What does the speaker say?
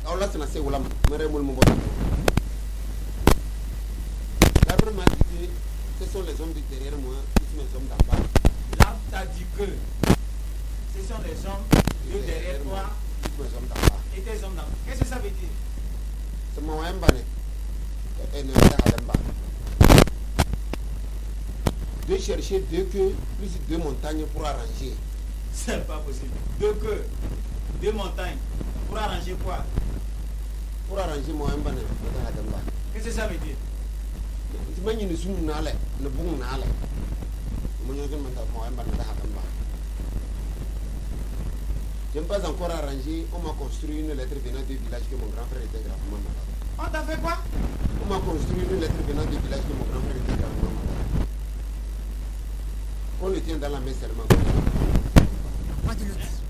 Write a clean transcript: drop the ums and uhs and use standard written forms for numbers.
L'arbre m'a dit que ce sont les hommes de derrière moi qui sont les hommes d'en bas. L'arbre t'a dit que ce sont les hommes de derrière toi qui sont les hommes d'en bas. Et tes hommes d'en bas. Qu'est-ce que ça veut dire? C'est mon mbane. Et ne pas bas. De chercher deux queues plus deux montagnes pour arranger. C'est pas possible. Deux queues, deux montagnes. Pour arranger quoi? Pour arranger mon mbane. Qu'est-ce que ça veut dire? Je n'ai pas encore arrangé. On m'a construit une lettre venant du village que mon grand frère était gravement malade. On t'a fait quoi? On m'a construit une lettre venant du village que mon grand frère était gravement malade. On le tient dans la main seulement.